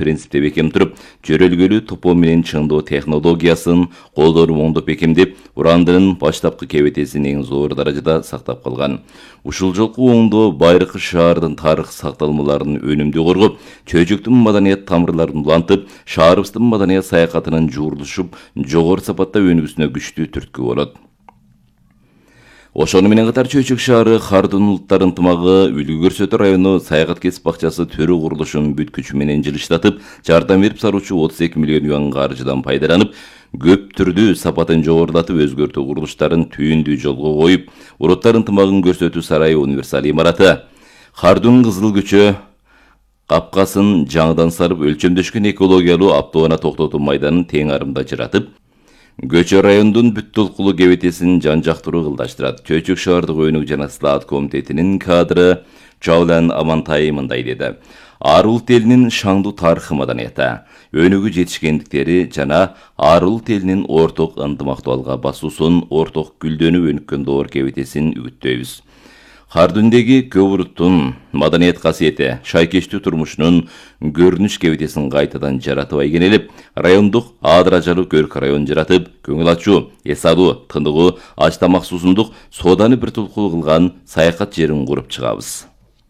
принципте бекем туруп, жөрөлгөлүү топоо менен чыңдоо технологиясын колдонуп оңдоп бекемдеп, урандын баштапкы кебетесин эң зор даражада сактап калган. Ушул жолку оңдоо Байыркы шаардын тарых сакталмаларын өнүмдүү коргоп, чөйжөктүн маданият тамырларын улантып, шаарыбыздын маданият саякатынын жуурулушуп, жогору сапатта өнүгүүсүнө күчтүү түрткү болот. Ошону менен катар Чөйчөк шаары Хардун улуттар ынтымагы Үлгү көрсөтүү району саякат кесип бакчасы төрү курулушун бүт күчү менен жылыштатып, жардам берип саруучу 32 миллион юан каржыдан пайдаланып, көп түрдүү сапатын жогорулатып өзгөртүү курулуштарын түйүндүү жолго коюп, улуттар ынтымагын көрсөтүү сарайы универсал имараты, Хардун Кызыл көчө капкасын жаңыдан сарып өлчөмдөшкөн экологиялуу автоунаа токтотуу майданын тең арымда жыратып, көчө райондун бүт толкулуу кебетесин жан-жактыруу кылдаштырат. Чөйчөк шаардык өнүгүү жана слаат комитетинин кадры Чаулан Амантай мындай деди. Ар улут элинин шаңдуу тарыхы маданияты, өнүгүү жетишкендиктери жана ар улут элинин орток ынтымактуулукка басуусун, орток гүлдөнүп өнүккөн доор кебетесин үгүттөйбүз. Хардундеги көп уруттун маданият касиети, шайкештүү турмушунун көрүнүш кебетесин кайтадан жаратып айгенелеп, райондук аадыражалуу көрк район жаратып, көңүл ачуу, эс алуу, тыныгуу, аш тамак суусундук сооданы бир толкулуу кылган саякат жерин куруп чыгабыз.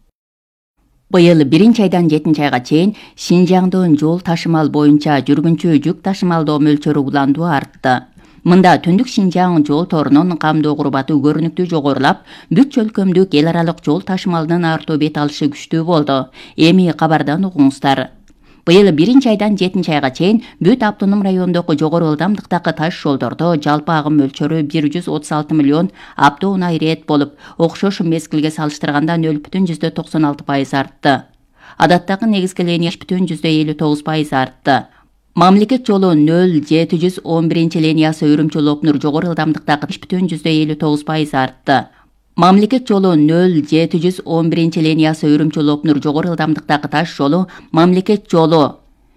Быйыл 1-айдан 7-айга чейин Шинжаңдын жол ташымал боюнча жүргүнчү жүк ташымалдоо мөлчөрү уландуу артты. Мында Түндүк Шинжаң жол торунун камдоо курбаты көрүнүктүү жогорулап, бүт чөлкөмдүк эл аралык жол ташымалынын артуу бет алышы күчтүү болду. Эми кабардан угуңуздар. Быйыл 1-айдан 7-айга чейин бүт автоном райондогу жогору ылдамдыктагы таш жолдордо жалпы агым мөлчөрү 136 миллион автоунаа ирет болуп, окшош мезгилге салыштырганда 0,96% артты. Адаттагы негизги линия 0,59% артты. Мамлекет жолу 0,711 линиясы Үрүмчү-Лопнур жогору ылдамдыктагы 0,59% артты. Мамлекет жолу 0,711 линиясы Үрүмчү-Лопнур жогору ылдамдыктагы таш жолу, мамлекет жолу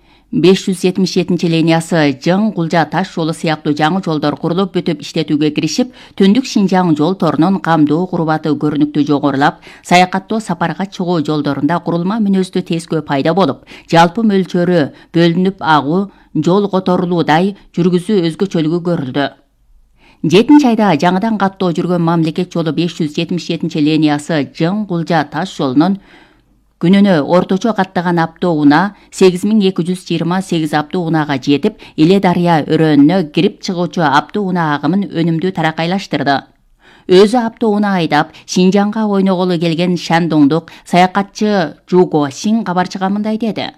577 линиясы Жың Кулжа таш жолу сыяктуу жаңы жолдор курулуп бүтүп иштетүүгө киришип, Түндүк Шинжаң жол торунун камдоо курбаты көрүнүктүү жогорулап, саякаттоо сапарга чыгуу жолдорунда курулма мүнөздүү тескөө пайда болуп, жалпы мөлчөрү бөлүнүп агуу, жол которулуудай жүргүзүү өзгөчөлүгү көрүлдү. 7-айда жаңыдан каттоо жүргөн мамлекет жолу 577 линиясы Жың Кулжа таш жолунун күнүнө орточо каттаган автоунаа 8228 автоунаага жетип, Иле Дарыя өрөөнүнө кирип чыгуучу автоунаа агымын өнүмдүү таракайлаштырды. Өзү автоунаа айдап, Шинжаңга ойноголу келген Шандоңдук саякатчы Жуго Син кабарчыга мындай деди.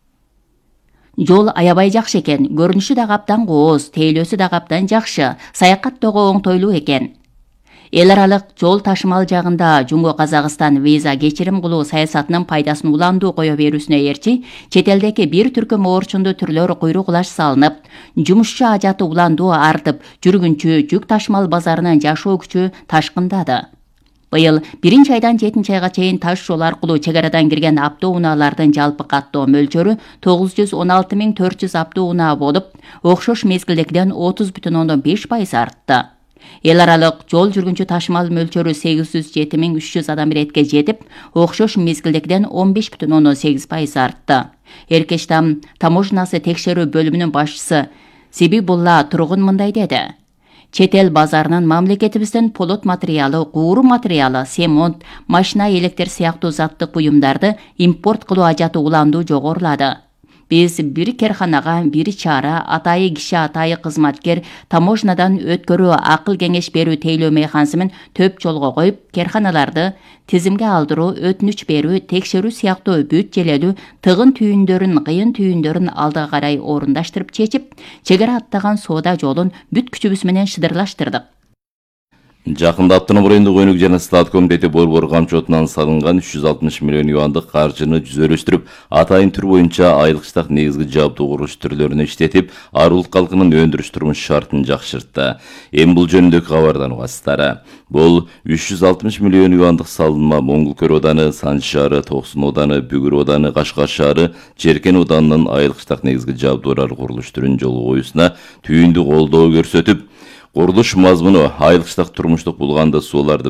Жол аябай жакшы экен, көрүнүшү да каптан кооз, тейлөөсү да каптан жакшы, саякаттоого оңтойлуу экен. Эл аралык жол ташымал жагында Жумго Казакстан виза кечирим кылуу саясатынын пайдасын уландуу кое берүүсүнө ээрчи, чет элдеги бир түркүм орчундуу түрлөр куйрук улаш салынып, жумушчу ажаты уландуу артып, жүргүнчү жүк ташымал базарынын жашоо күчү ташкындады. Быйыл 1-айдан 7-айга чейин таш жол аркылуу чек арадан кирген автоунаалардын жалпы каттоо мөлчөрү 916.400 автоунаа болуп, окшош мезгилдегиден 30,5% артты. Эл аралык жол жүргүнчү ташымал мөлчөрү 807.300 адам иретке жетип, окшош мезгилдегиден 15,8% артты. Эркечтам таможнасы текшерүү бөлүмүнүн башчысы Сибибулла Тургун мындай деди. Чет эл базарынын мамлекетибиздин полот материалы, кууру материалы, семонт, машина, электр сыяктуу заттык буюмдарды импорт кылуу ажаты уландуу жогорулады. Биз бир керханага, бир чара, атайы киши, атайы кызматкер, таможнадан өткөрүү, акыл кеңеш берүү тейлөө механизмин төп жолго коюп, керханаларды тизимге алдыруу, өтүнүч берүү, текшерүү сыяктуу бүт желелүү тыгын түйүндөрүн, кыйын түйүндөрүн алдыга карай орундаштырып чечип, чек ара аттаган соода жолун бүт күчүбүз менен шыдырлаштырдык. Жакында автоном райондук өнүгүү жана слаат комитети борбор камчотунан салынган 360 миллион юандык каржыны жүзөлөштүрүп, атайын түр боюнча айлык негизги жабдуу курулуш түрлөрүнө иштетип, ар улут калкынын өндүрүш турмуш шартын жакшыртты. Эми бул жөнүндө кабардан угасыздар. Бул 360 миллион юандык салынма Моңгулкөр ооданы, Санжы шаары, Токсон ооданы, Бүгүр ооданы, Кашкар шаары, Черкен оодарынын айлык негизги жабдуулар курулуш түрүн жолго коюусуна түйүндүү колдоо көрсөтүп, курулуш мазмуну айлык турмуштук булганды сууларды